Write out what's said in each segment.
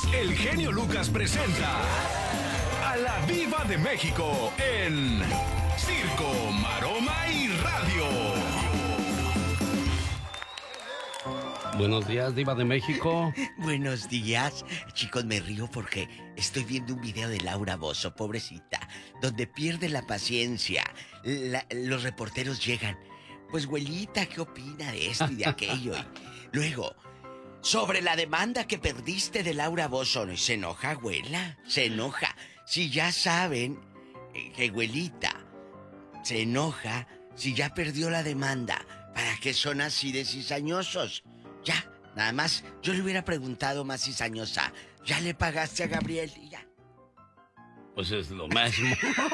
el genio Lucas presenta a la Diva de México en Circo, Maroma y Radio. Buenos días, Diva de México. Buenos días. Chicos, me río porque estoy viendo un video de Laura Bozzo, pobrecita, donde pierde la paciencia. Los reporteros llegan. Pues, güelita, ¿qué opina de esto y de aquello? Y luego, sobre la demanda que perdiste de Laura Bozzo. Se enoja, güela, se enoja. Si ya saben que güelita se enoja si ya perdió la demanda, ¿para qué son así de cizañosos? Ya, nada más, yo le hubiera preguntado más cizañosa, ¿ya le pagaste a Gabriel? Y ya. Pues es lo mismo.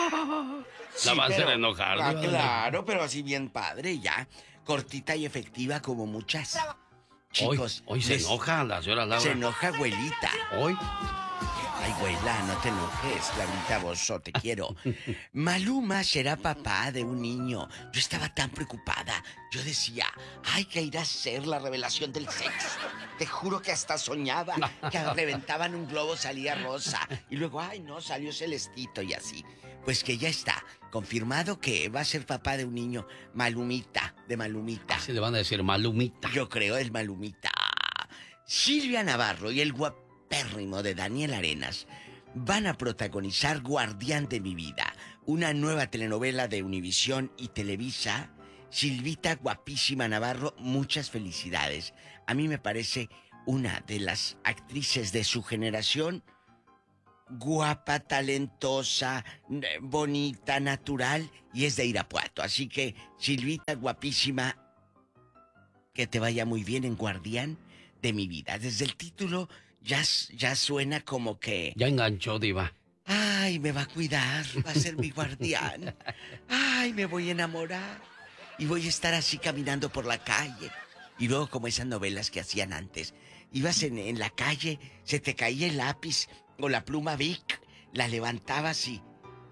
Sí, La va a hacer pero, enojar. Claro, pero así bien padre, ya. Cortita y efectiva como muchas. Chicos, hoy se enoja la señora Laura. Se enoja, abuelita. Hoy. Ay, güela, no te enojes, Laurita Bozzo, te quiero. Maluma será papá de un niño. Yo estaba tan preocupada. Yo decía, ay, ¿qué irá a ser la revelación del sexo? Te juro que hasta soñaba que reventaban un globo, salía rosa. Y luego, ay, no, salió celestito y así. Pues que ya está, confirmado que va a ser papá de un niño, Malumita, de Malumita. Así le van a decir Malumita. Yo creo el Malumita. Silvia Navarro y el guapérrimo de Daniel Arenas van a protagonizar Guardián de mi vida, una nueva telenovela de Univisión y Televisa. Silvita, guapísima Navarro, muchas felicidades. A mí me parece una de las actrices de su generación, guapa, talentosa, bonita, natural, y es de Irapuato. Así que, Silvita, guapísima, que te vaya muy bien en Guardián de mi vida. Desde el título ya suena como que... Ya enganchó, Diva. Ay, me va a cuidar, va a ser mi guardián. Ay, me voy a enamorar. Y voy a estar así caminando por la calle. Y luego, como esas novelas que hacían antes, ibas en la calle, se te caía el lápiz o la pluma Bic, la levantabas y...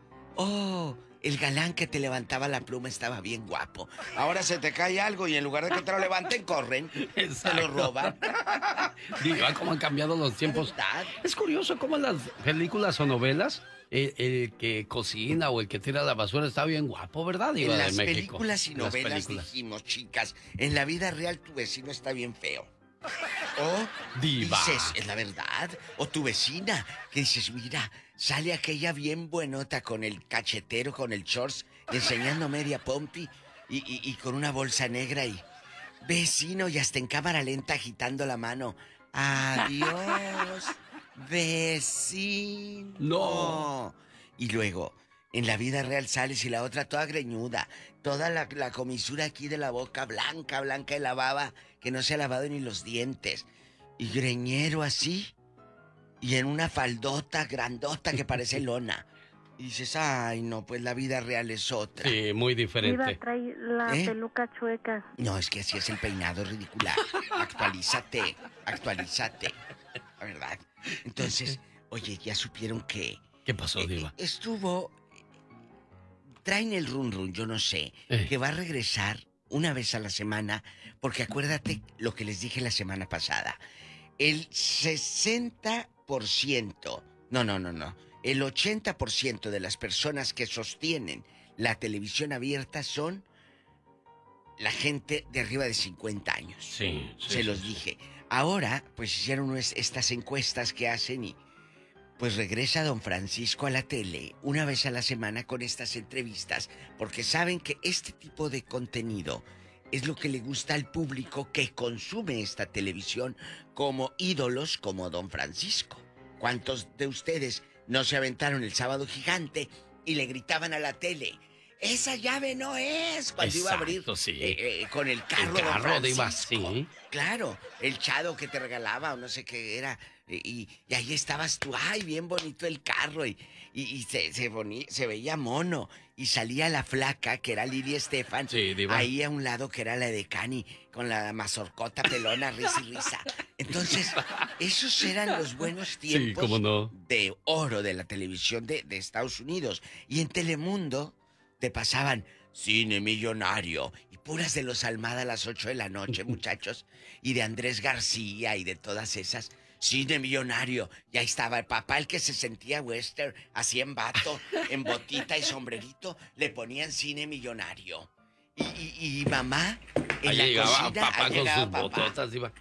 ¡Oh! El galán que te levantaba la pluma estaba bien guapo. Ahora se te cae algo y en lugar de que te lo levanten, corren. Exacto. Te lo roban. Diva, cómo han cambiado los tiempos. Es curioso cómo en las películas o novelas el que cocina o el que tira la basura está bien guapo, ¿verdad, Diva de México? En las películas y novelas dijimos, chicas, en la vida real tu vecino está bien feo. O Diva. dices, es la verdad. O tu vecina, que dices, mira, sale aquella bien buenota con el cachetero, con el shorts, enseñando media pompi y con una bolsa negra y... Vecino, y hasta en cámara lenta agitando la mano. Adiós, vecino. No. Y luego, en la vida real sales y la otra toda greñuda. Toda la comisura aquí de la boca blanca de la baba, que no se ha lavado ni los dientes. Y greñero así. Y en una faldota grandota que parece lona. Y dices, ay, no, pues la vida real es otra. Sí, muy diferente. Iba a traer la peluca chueca. No, es que así es el peinado ridículo. Actualízate. La verdad. Entonces, oye, ya supieron que... ¿Qué pasó, Diva? Traen el run, yo no sé, que va a regresar una vez a la semana, porque acuérdate lo que les dije la semana pasada. El 60%, no. El 80% de las personas que sostienen la televisión abierta son la gente de arriba de 50 años. Sí. Se los dije. Ahora, pues hicieron estas encuestas que hacen y pues regresa don Francisco a la tele una vez a la semana con estas entrevistas, porque saben que este tipo de contenido es lo que le gusta al público que consume esta televisión, como ídolos como don Francisco. ¿Cuántos de ustedes no se aventaron el Sábado Gigante y le gritaban a la tele: ¡esa llave no es! Cuando iba a abrir con el carro, el carro don de Iba, Francisco. sí. Claro, el chado que te regalaba o no sé qué era. Y ahí estabas tú, ay, bien bonito el carro. Y se veía mono. Y salía la flaca, que era Lidia Estefan. Sí, Diva. Ahí a un lado, que era la de Cani, con la mazorcota pelona, risa y risa. Entonces, esos eran los buenos tiempos, sí, cómo no, de oro de la televisión de Estados Unidos. Y en Telemundo te pasaban Cine Millonario. Y puras de los Almada a las 8 de la noche, muchachos. Y de Andrés García y de todas esas. Cine Millonario. Y ahí estaba el papá, el que se sentía western, así en vato, en botita y sombrerito. Le ponían Cine Millonario. Y mamá en ahí la llegaba cocina. papá Ahí con llegaba sus papá. bototas, iba.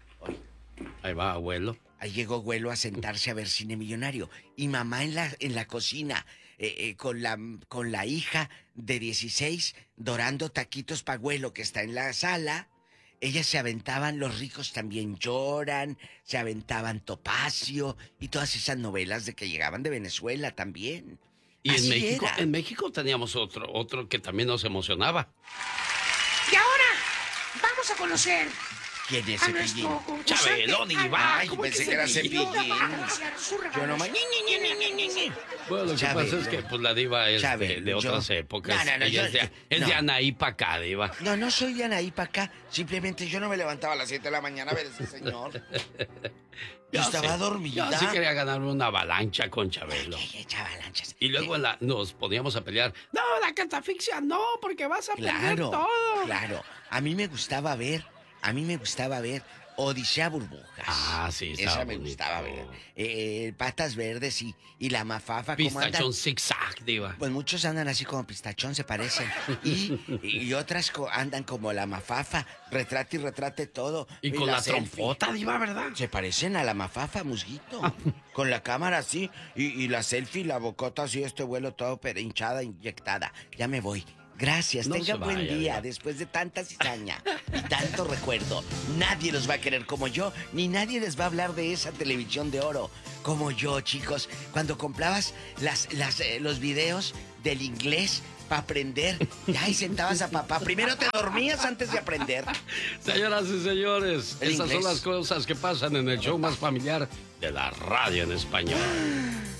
Ahí va, abuelo. Ahí llegó abuelo a sentarse a ver Cine Millonario. Y mamá en la cocina, con la hija de 16, dorando taquitos pa' abuelo que está en la sala. Ellas se aventaban Los ricos también lloran, se aventaban Topacio y todas esas novelas de que llegaban de Venezuela también. Y Así era. en México teníamos otro que también nos emocionaba. Y ahora vamos a conocer ¿Quién es a Cepillín? nuestro concursante. Chabelo, diva. Ay, ¿Cómo pensé que que era Cepillín? Cepillín. Yo nomás... Bueno, lo que Chabelo. pasa es que pues la diva es Chabelo, de otras yo- épocas. No, Ella es no. de Anaí pa' acá, diva. No soy de Anaí para acá. Simplemente yo no me levantaba a las 7 de la mañana a ver ese señor. Yo estaba dormida. Yo sí quería ganarme una avalancha con Chabelo. Ay, avalanchas. Y luego nos poníamos a pelear. No, la catafixia no, porque vas a perder Claro, todo. claro. A mí me gustaba ver Odisea Burbujas. Ah, sí, estaba Esa me bonito. gustaba ver. Patas Verdes y la Mafafa. ¿cómo andan? Pistachón zigzag, diva. Pues muchos andan así como Pistachón, se parecen. Y otras andan como la Mafafa. Retrate y retrate todo. Y con la selfie. trompota, diva, ¿verdad? Se parecen a la Mafafa, musguito. Con la cámara así. Y la selfie, la bocota así, este vuelo todo hinchada, inyectada. Ya me voy. Gracias, No tenga se buen vaya, día. diva. Después de tanta cizaña y tanto recuerdo, nadie los va a querer como yo, ni nadie les va a hablar de esa televisión de oro como yo, chicos. Cuando comprabas los videos del inglés para aprender, ya y sentabas a papá. Primero te dormías antes de aprender. Señoras y señores, El estas son inglés. las cosas que pasan en el show más familiar de la radio en español.